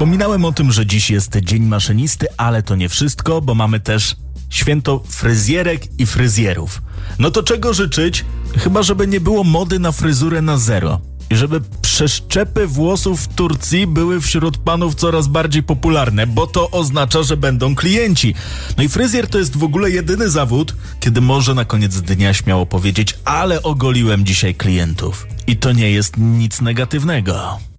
Wspominałem o tym, że dziś jest Dzień Maszynisty, ale to nie wszystko, bo mamy też święto fryzjerek i fryzjerów. No to czego życzyć? Chyba żeby nie było mody na fryzurę na zero. I żeby przeszczepy włosów w Turcji były wśród panów coraz bardziej popularne, bo to oznacza, że będą klienci. No i fryzjer to jest w ogóle jedyny zawód, kiedy może na koniec dnia śmiało powiedzieć: ale ogoliłem dzisiaj klientów. I to nie jest nic negatywnego.